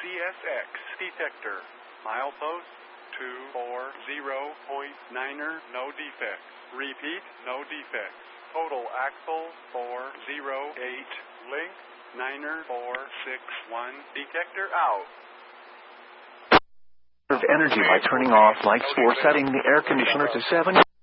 CSX detector. Milepost 240.9er, no defects. Repeat, no defects. Total axle 408. Link 9er 461. Detector out. Energy by turning off lights or setting the air conditioner to 7.